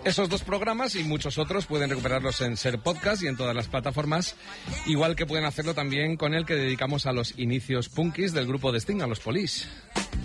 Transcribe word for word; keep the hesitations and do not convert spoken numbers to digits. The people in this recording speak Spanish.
Esos dos programas y muchos otros pueden recuperarlos en Ser Podcast y en todas las plataformas, igual que pueden hacerlo también con el que dedicamos a los inicios punkis del grupo de Sting, a los Police.